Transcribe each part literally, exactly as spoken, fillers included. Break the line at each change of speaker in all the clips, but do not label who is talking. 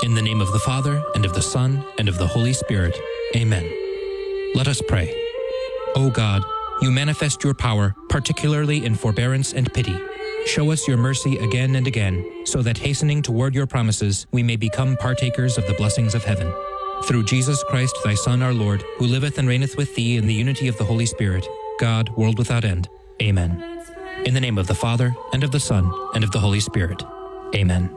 In the name of the Father, and of the Son, and of the Holy Spirit. Amen. Let us pray. O God, you manifest your power, particularly in forbearance and pity. Show us your mercy again and again, so that hastening toward your promises, we may become partakers of the blessings of heaven. Through Jesus Christ, thy Son, our Lord, who liveth and reigneth with thee in the unity of the Holy Spirit, God, world without end. Amen. In the name of the Father, and of the Son, and of the Holy Spirit. Amen.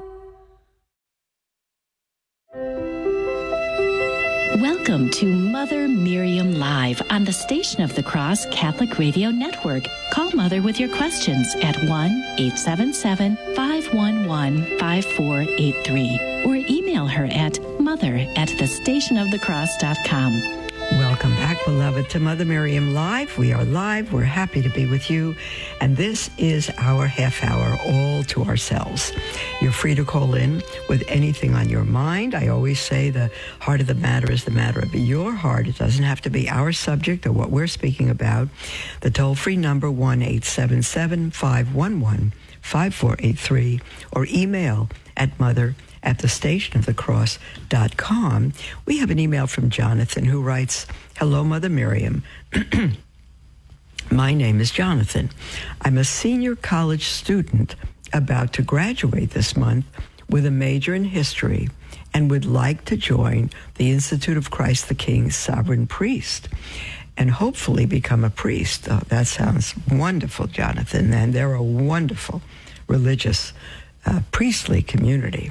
Welcome to Mother Miriam Live on the Station of the Cross Catholic Radio Network. Call Mother with your questions at one eight seven seven, five one one, five four eight three or email her at mother at the station of the cross dot com.
Welcome back, beloved, to Mother Miriam Live. We are live. We're happy to be with you. And this is our half hour all to ourselves. You're free to call in with anything on your mind. I always say the heart of the matter is the matter of your heart. It doesn't have to be our subject or what we're speaking about. The toll-free number, one eight seven seven, five one one, five four eight three, or email at mother at the station of the cross dot com. We have an email from Jonathan who writes, "Hello, Mother Miriam. My name is Jonathan. I'm a senior college student about to graduate this month with a major in history and would like to join the Institute of Christ the King's Sovereign Priest and hopefully become a priest." Oh, that sounds wonderful, Jonathan. And they're a wonderful religious, uh, priestly community.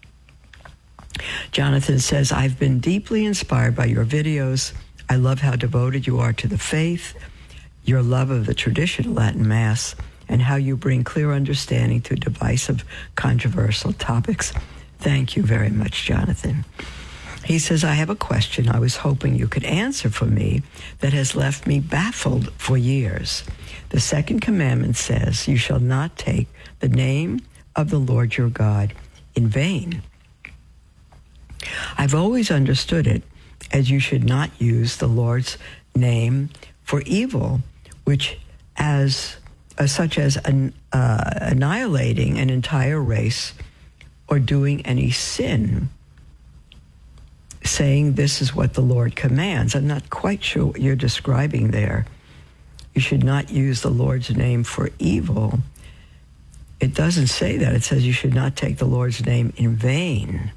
Jonathan says, "I've been deeply inspired by your videos. I love how devoted you are to the faith, your love of the traditional Latin Mass, and how you bring clear understanding to divisive, controversial topics. Thank you very much, Jonathan." He says, "I have a question I was hoping you could answer for me that has left me baffled for years. The second commandment says, 'You shall not take the name of the Lord your God in vain.' I've always understood it as you should not use the Lord's name for evil, which as uh, such as an, uh, annihilating an entire race or doing any sin, saying this is what the Lord commands." I'm not quite sure what you're describing there. You should not use the Lord's name for evil. It doesn't say that. It says you should not take the Lord's name in vain.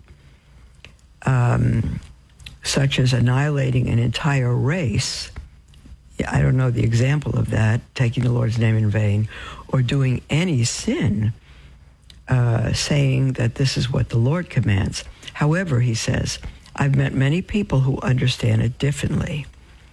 Um, such as annihilating an entire race. I don't know the example of that, taking the Lord's name in vain, or doing any sin, uh, saying that this is what the Lord commands. However, he says, I've met many people who understand it differently.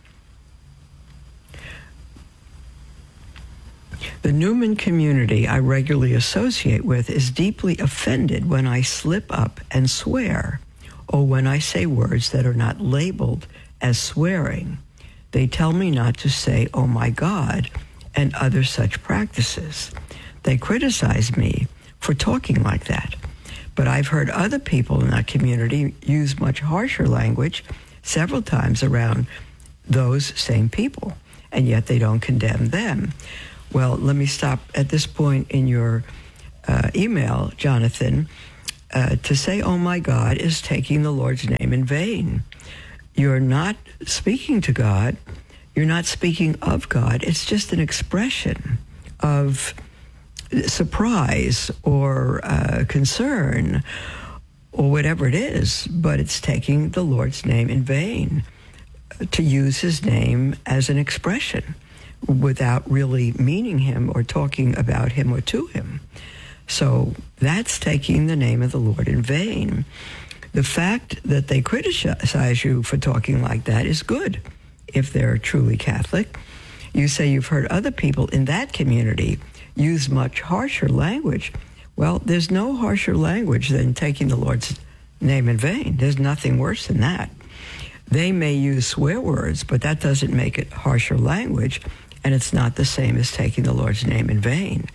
The Newman community I regularly associate with is deeply offended when I slip up and swear, or when I say words that are not labeled as swearing. They tell me not to say, "Oh my God," and other such practices. They criticize me for talking like that. But I've heard other people in that community use much harsher language several times around those same people, and yet they don't condemn them. Well, let me stop at this point in your uh, email, Jonathan. Uh, to say, "Oh my God," is taking the Lord's name in vain. You're not speaking to God. You're not speaking of God. It's just an expression of surprise or uh, concern or whatever it is, but it's taking the Lord's name in vain to use his name as an expression without really meaning him or talking about him or to him. So that's taking the name of the Lord in vain. The fact that they criticize you for talking like that is good if they're truly Catholic. You say you've heard other people in that community use much harsher language. Well, there's no harsher language than taking the Lord's name in vain. There's nothing worse than that. They may use swear words, but that doesn't make it harsher language, and it's not the same as taking the Lord's name in vain.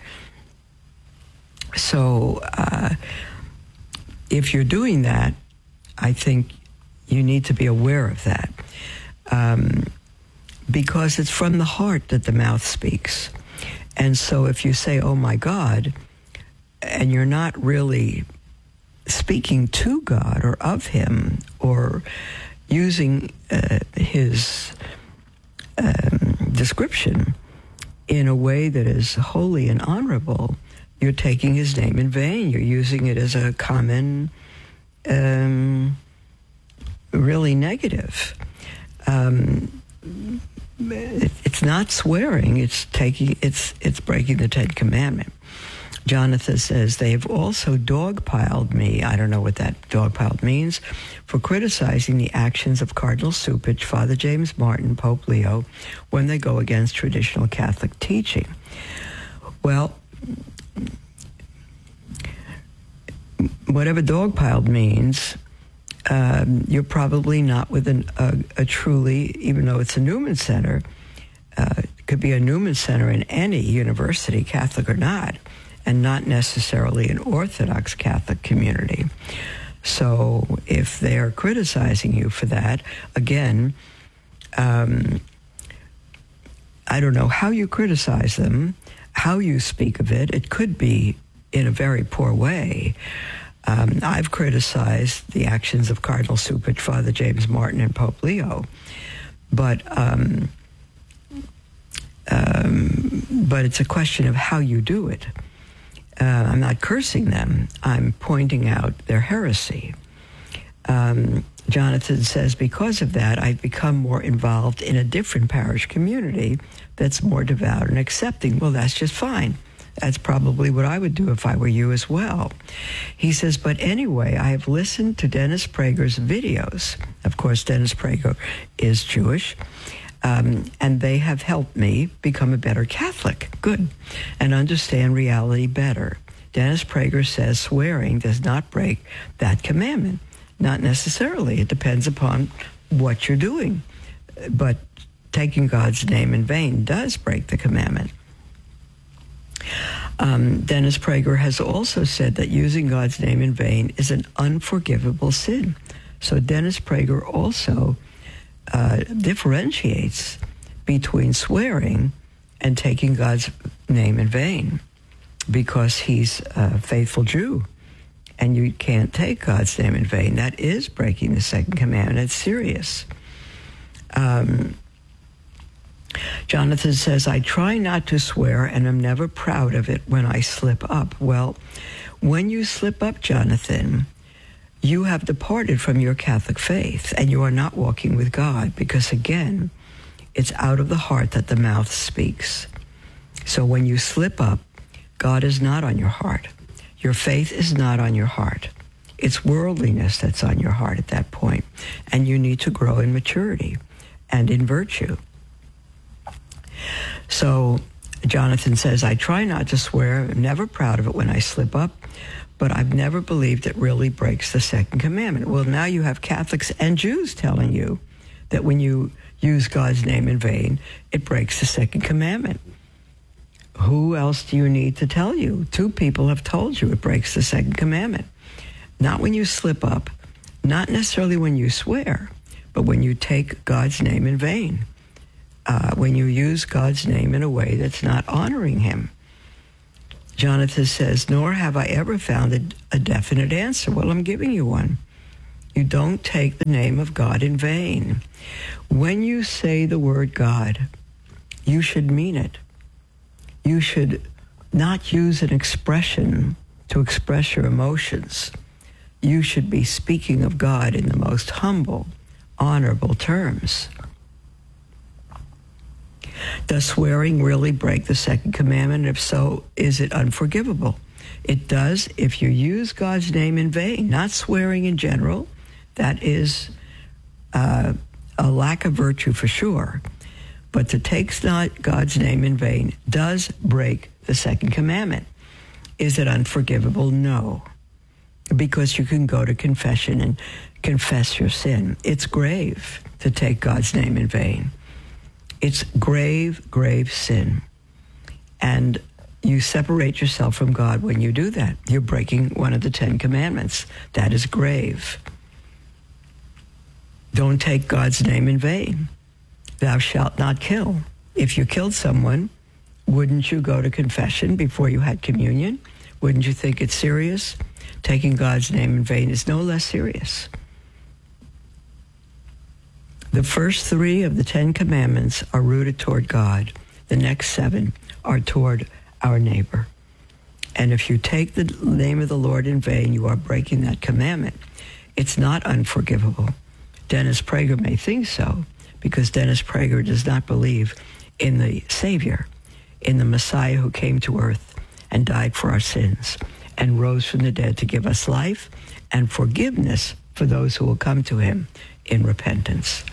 So uh, if you're doing that, I think you need to be aware of that, um, because it's from the heart that the mouth speaks. And so if you say, "Oh my God," and you're not really speaking to God or of him or using uh, his um, description in a way that is holy and honorable, you're taking his name in vain. You're using it as a common, um, really negative. Um, it, it's not swearing. It's taking. It's it's breaking the Ten Commandment. Jonathan says, they have also dogpiled me, I don't know what that dogpiled means, for criticizing the actions of Cardinal Cupich, Father James Martin, Pope Leo, when they go against traditional Catholic teaching. Well, whatever dogpiled means, um, you're probably not with an, a, a truly, even though it's a Newman Center, uh, it could be a Newman Center in any university, Catholic or not, and not necessarily an Orthodox Catholic community. So if they're criticizing you for that, again, um, I don't know how you criticize them, how you speak of it. It could be in a very poor way. Um, I've criticized the actions of Cardinal Cupich, Father James Martin, and Pope Leo, but um, um, but it's a question of how you do it. Uh, I'm not cursing them. I'm pointing out their heresy. Um, Jonathan says, because of that, I've become more involved in a different parish community that's more devout and accepting. Well, that's just fine. That's probably what I would do if I were you as well. He says, but anyway, I have listened to Dennis Prager's videos. Of course, Dennis Prager is Jewish. Um, and they have helped me become a better Catholic. Good. And understand reality better. Dennis Prager says swearing does not break that commandment. Not necessarily. It depends upon what you're doing. But taking God's name in vain does break the commandment. Um, Dennis Prager has also said that using God's name in vain is an unforgivable sin. So Dennis Prager also Uh, differentiates between swearing and taking God's name in vain, because he's a faithful Jew and you can't take God's name in vain. That is breaking the second commandment. It's serious. Um, Jonathan says, I try not to swear and I'm never proud of it when I slip up. Well, when you slip up, Jonathan, you have departed from your Catholic faith and you are not walking with God, because, again, it's out of the heart that the mouth speaks. So when you slip up, God is not on your heart. Your faith is not on your heart. It's worldliness that's on your heart at that point, and you need to grow in maturity and in virtue. So Jonathan says, I try not to swear. I'm never proud of it when I slip up, but I've never believed it really breaks the second commandment. Well, now you have Catholics and Jews telling you that when you use God's name in vain, it breaks the second commandment. Who else do you need to tell you? Two people have told you it breaks the second commandment. Not when you slip up, not necessarily when you swear, but when you take God's name in vain, uh, when you use God's name in a way that's not honoring him. Jonathan says, nor have I ever found a, a definite answer. Well, I'm giving you one. You don't take the name of God in vain. When you say the word God, you should mean it. You should not use an expression to express your emotions. You should be speaking of God in the most humble, honorable terms. Does swearing really break the second commandment? If so, is it unforgivable? It does if you use God's name in vain, not swearing in general. That is uh, a lack of virtue for sure. But to take not God's name in vain does break the second commandment. Is it unforgivable? No. Because you can go to confession and confess your sin. It's grave to take God's name in vain. It's grave, grave sin. And you separate yourself from God when you do that. You're breaking one of the Ten Commandments. That is grave. Don't take God's name in vain. Thou shalt not kill. If you killed someone, wouldn't you go to confession before you had communion? Wouldn't you think it's serious? Taking God's name in vain is no less serious. The first three of the Ten Commandments are rooted toward God. The next seven are toward our neighbor. And if you take the name of the Lord in vain, you are breaking that commandment. It's not unforgivable. Dennis Prager may think so, because Dennis Prager does not believe in the Savior, in the Messiah who came to earth and died for our sins and rose from the dead to give us life and forgiveness for those who will come to him in repentance.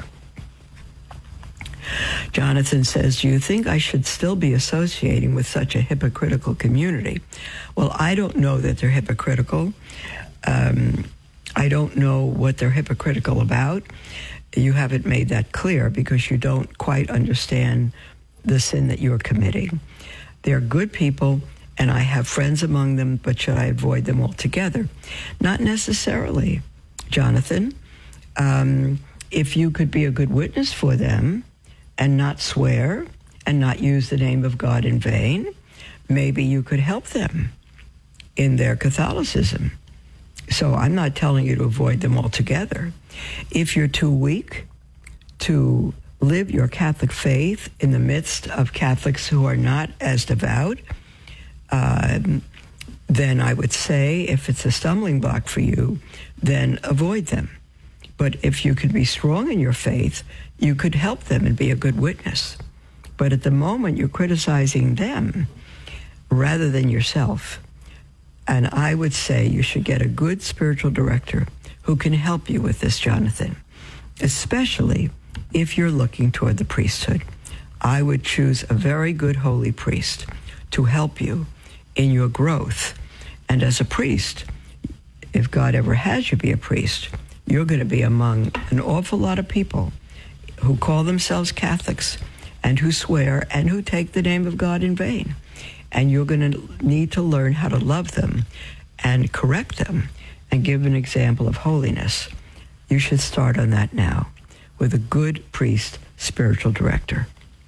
Jonathan says, do you think I should still be associating with such a hypocritical community? Well, I don't know that they're hypocritical. Um, I don't know what they're hypocritical about. You haven't made that clear because you don't quite understand the sin that you're committing. They're good people, and I have friends among them, but should I avoid them altogether? Not necessarily, Jonathan. Um, if you could be a good witness for them and not swear and not use the name of God in vain, maybe you could help them in their Catholicism. So I'm not telling you to avoid them altogether. If you're too weak to live your Catholic faith in the midst of Catholics who are not as devout, um, then I would say if it's a stumbling block for you, then avoid them. But if you could be strong in your faith, you could help them and be a good witness. But at the moment, you're criticizing them rather than yourself. And I would say you should get a good spiritual director who can help you with this, Jonathan, especially if you're looking toward the priesthood. I would choose a very good holy priest to help you in your growth. And as a priest, if God ever has you be a priest, you're going to be among an awful lot of people who call themselves Catholics and who swear and who take the name of God in vain. And you're going to need to learn how to love them and correct them and give an example of holiness. You should start on that now with a good priest, spiritual director.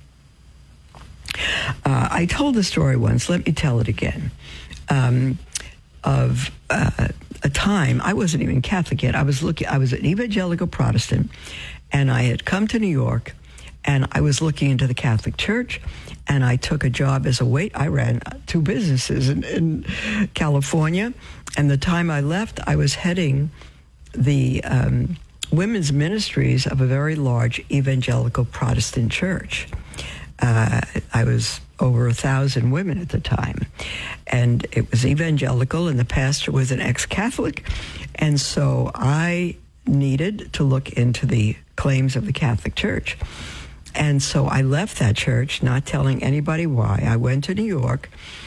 Uh, I told the story once, let me tell it again, um, of uh, a time, I wasn't even Catholic yet, I was looking, I was an evangelical Protestant, and I had come to New York, and I was looking into the Catholic Church, and I took a job as a wait. I ran two businesses in, in California, and the time I left, I was heading the um, women's ministries of a very large evangelical Protestant church. Uh, I was over a thousand women at the time, and it was evangelical, and the pastor was an ex-Catholic, and so I needed to look into the claims of the Catholic Church. And so I left that church, not telling anybody why. I went to New York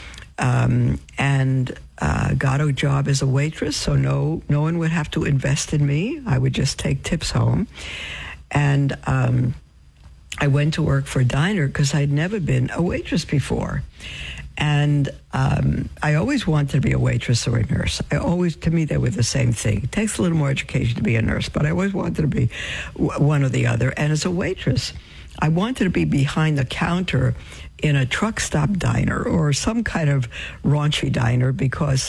um, and uh, got a job as a waitress, so no no one would have to invest in me. I would just take tips home. And um, I went to work for a diner because I'd never been a waitress before. And um, I always wanted to be a waitress or a nurse. I always, to me, they were the same thing. It takes a little more education to be a nurse, but I always wanted to be w- one or the other. And as a waitress, I wanted to be behind the counter in a truck stop diner or some kind of raunchy diner because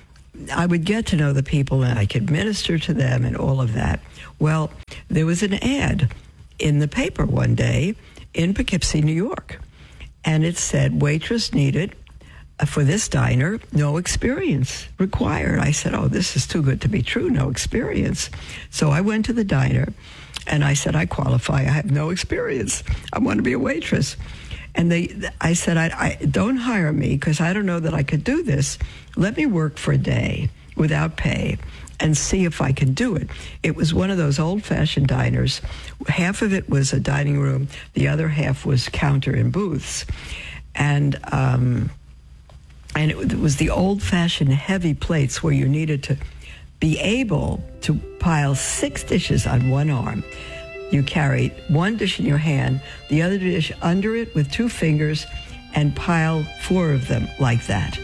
I would get to know the people and I could minister to them and all of that. Well, there was an ad in the paper one day in Poughkeepsie, New York, and it said, waitress needed for this diner, no experience required. I said, oh, this is too good to be true, no experience. So I went to the diner, and I said, I qualify. I have no experience. I want to be a waitress. And they, I said, I, I don't hire me because I don't know that I could do this. Let me work for a day without pay and see if I can do it. It was one of those old-fashioned diners. Half of it was a dining room. The other half was counter and booths. And um, and it, it was the old-fashioned heavy plates where you needed to be able to pile six dishes on one arm. You carried one dish in your hand, the other dish under it with two fingers, and pile four of them like that.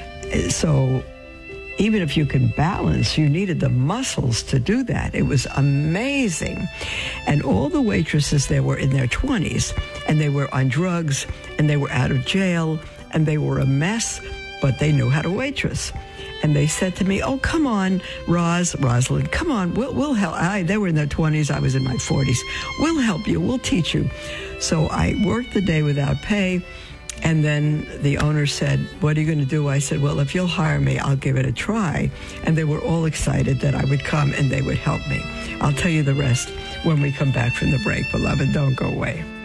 So even if you can balance, you needed the muscles to do that. It was amazing. And all the waitresses there were in their twenties, and they were on drugs, and they were out of jail, and they were a mess. but they knew how to waitress. And they said to me, oh, come on, Roz, Rosalind, come on, we'll, we'll help. I, they were in their twenties, I was in my forties. We'll help you, we'll teach you. So I worked the day without pay, and then the owner said, what are you going to do? I said, well, if you'll hire me, I'll give it a try. And they were all excited that I would come and they would help me. I'll tell you the rest when we come back from the break, beloved. Don't go away.